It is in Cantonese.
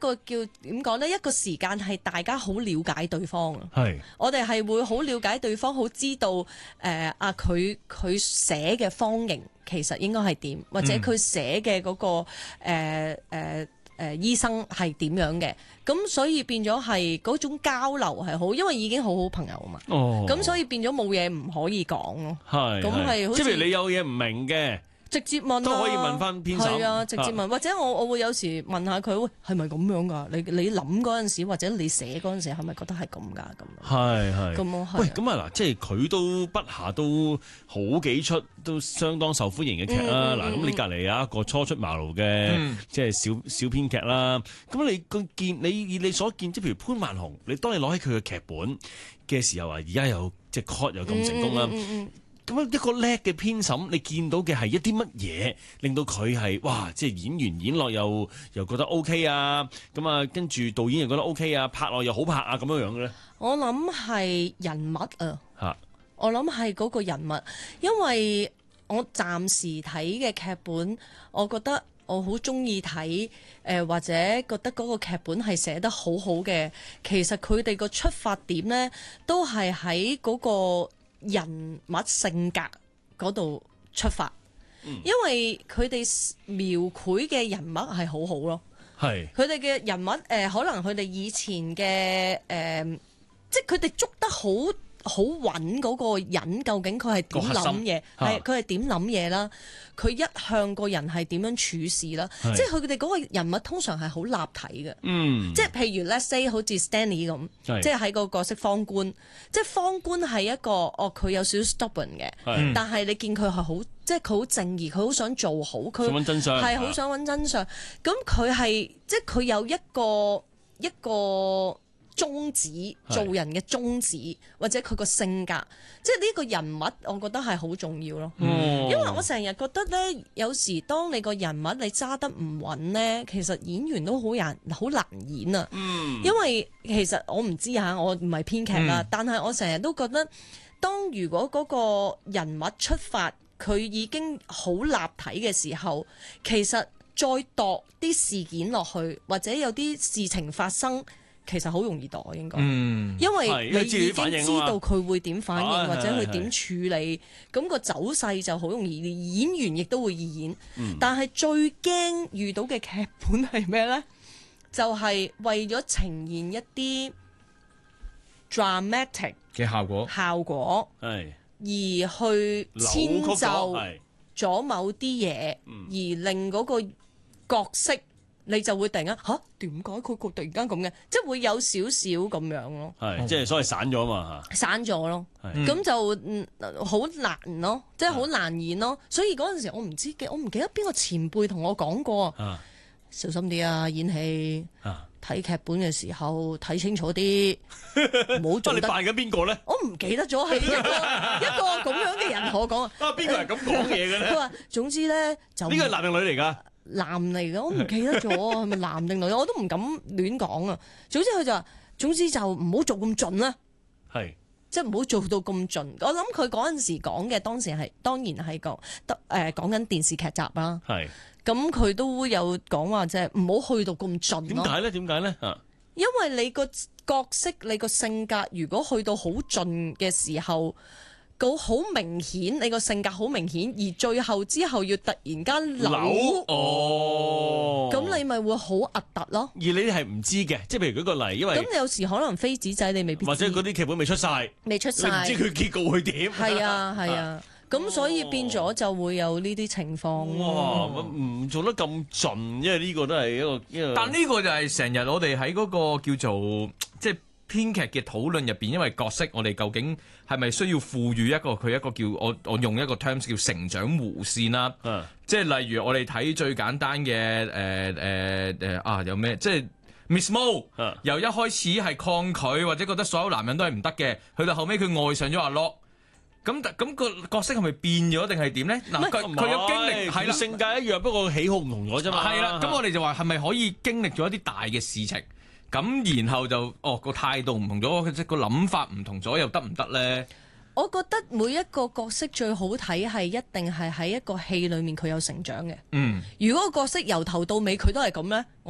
個叫點講呢？一個時間係大家好了解對方啊。 係我哋係會好了解對方，好知道佢寫嘅方形其實應該係點，或者佢寫嘅嗰個醫生係點樣嘅。咁所以變咗係嗰種交流係好，因為已經好好朋友啊嘛。 哦， 咁所以變咗冇嘢唔可以講咯。 係咁係好似即係譬如你有嘢唔明嘅。 直接問都可以問返編審係啊，直接問，或者我會有時問下佢，喂，係咪咁樣㗎？你諗嗰陣時，或者你寫嗰陣時，係咪覺得係咁㗎？咁係咁咯。 喂，咁啊嗱，即係佢都筆下都好幾出都相當受歡迎嘅劇啦。嗱，咁你隔離有一個初出茅廬嘅，即係小編劇啦。咁你所見，即係譬如潘萬雄，當你攞起佢嘅劇本嘅時候啊，而家有即係 cut 又咁成功啦。咁一個叻嘅編審，你見到嘅係一啲乜嘢令到佢係哇，即係演員演落又覺得 OK 啊，咁啊跟住導演又覺得 OK 啊，拍落又好拍啊，咁樣樣嘅咧？我諗係人物啊，我諗係嗰個人物，因為我暫時睇嘅劇本，我覺得我好中意睇或者覺得嗰個劇本係寫得好好嘅，其實佢哋個出發點咧都係喺嗰個人物性格嗰度出發，因為佢哋描繪嘅人物係好好咯，係佢哋嘅人物可能佢哋以前嘅即係佢哋捉得好穩嗰個人，究竟佢係點諗嘢，係佢係點諗嘢啦，佢一向個人係點樣處事啦，即係佢哋嗰個人物通常係好立體嘅，即係譬如 let's say 好似 Stanley 咁，即係喺個角色方官，即係方官係一個佢有少少 stubborn 嘅，但係你見佢係好，即係佢好正義，佢好想做好，佢想揾真相，係好想揾真相，咁佢係即係佢有一個宗旨，做人嘅宗旨，或者佢個性格，即係呢個人物，我覺得係好重要咯。因為我成日覺得呢，有時當你個人物你揸得唔穩呢，其實演員都好難演啊。因為其實我唔知嚇，我唔係編劇啦，但係我成日都覺得，當如果嗰個人物出發，佢已經好立體嘅時候，其實再度啲事件落去，或者有啲事情發生。其實好容易度應該，因為你已經知道佢會點反應，或者佢點處理，咁個走勢就好容易。演員亦都會易演，但係最驚遇到嘅劇本係咩呢？就係為咗呈現一啲 dramatic 嘅效果， 而去遷就咗某啲嘢，而令嗰個角色。你就會突然間點解佢突然間咁嘅？即係會有少少咁樣咯。係，即係所謂散咗嘛嚇。散咗咯，咁就好難咯，即係好難演咯。所以嗰陣時我唔記得邊個前輩同我講過，小心啲啊，演戲睇劇本嘅時候睇清楚啲，唔好做得。你扮緊邊個咧？我唔記得咗，係一個咁樣嘅人同我講啊。邊個係咁講嘢嘅咧？佢話總之咧就呢個係男定女嚟㗎？男嚟嘅，我唔記得咗係咪男定女，我都唔敢亂講啊。總之佢就話，總之就唔好做咁盡啦，係即係唔好做到咁盡。我諗佢嗰陣時講嘅，當然係講緊電視劇集啦。係咁佢都有講話，即係唔好去到咁盡咯。點解咧？因為你個角色、你個性格，如果去到好盡嘅時候。好明顯，你個性格好明顯，而最後之後要突然間扭，咁你咪會好核突咯。而你係唔知嘅，即係譬如舉個例，因為咁你有時可能飛紙仔你未必知，或者嗰啲劇本未出晒，你唔知佢結局會點。係啊，咁所以變咗就會有呢啲情況。哇，唔做得咁盡，因為呢個都係一個。但呢個就係成日我哋喺嗰個叫做即係。編劇嘅討論入邊，因為角色我哋究竟係咪需要賦予佢一個叫我用一個 terms 叫成長弧線啦，即係例如我哋睇最簡單嘅有咩？即係 Miss Mo 由一開始係抗拒或者覺得所有男人都係唔得嘅，去到後尾佢愛上咗阿 Lock，咁個角色係咪變咗定係點咧？嗱，佢有經歷係啦，性格一樣，不過喜好唔同咗啫嘛。係啦，咁我哋就話係咪可以經歷咗一啲大嘅事情？咁然後就個態度唔同咗，即係個諗法唔同咗，又得唔得咧？我覺得每一個角色最好睇係一定係喺一個戲裏面佢有成長嘅。如果個角色由頭到尾佢都係咁咧，